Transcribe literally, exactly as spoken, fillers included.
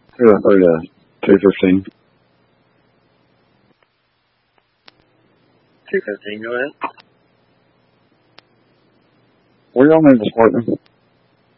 Yeah, or the two fifteen. two fifteen, go ahead. Where y'all move this partner?